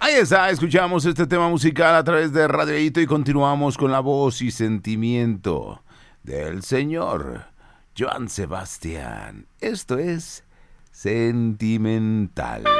Ahí está, escuchamos este tema musical a través de Radio Hito y continuamos con la voz y sentimiento del señor Joan Sebastián. Esto es Sentimental.